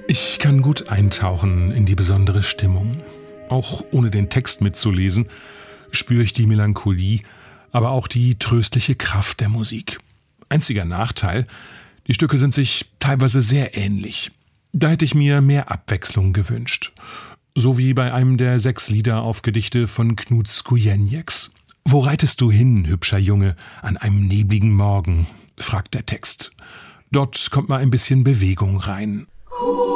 Ich kann gut eintauchen in die besondere Stimmung. Auch ohne den Text mitzulesen, spüre ich die Melancholie, aber auch die tröstliche Kraft der Musik. Einziger Nachteil: die Stücke sind sich teilweise sehr ähnlich. Da hätte ich mir mehr Abwechslung gewünscht. So wie bei einem der 6 Lieder auf Gedichte von Knut Skujenieks. »Wo reitest du hin, hübscher Junge, an einem nebligen Morgen?« fragt der Text. Dort kommt mal ein bisschen Bewegung rein.